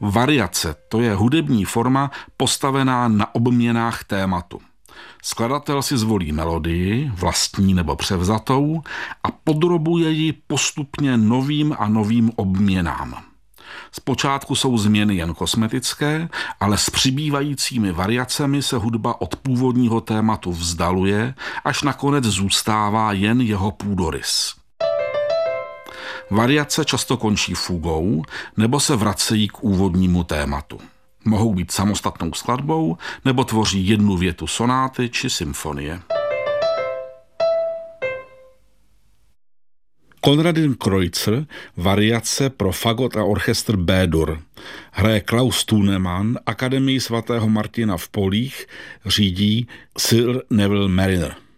Variace, to je hudební forma postavená na obměnách tématu. Skladatel si zvolí melodii, vlastní nebo převzatou, a podrobuje ji postupně novým a novým obměnám. Zpočátku jsou změny jen kosmetické, ale s přibývajícími variacemi se hudba od původního tématu vzdaluje, až nakonec zůstává jen jeho půdorys. Variace často končí fugou nebo se vracejí k úvodnímu tématu. Mohou být samostatnou skladbou nebo tvoří jednu větu sonáty či symfonie. Konradin Kreutzer variace pro fagot a orchestr B-dur. Hraje Klaus Thunemann, Akademii svatého Martina v Polích řídí Sir Neville Marriner.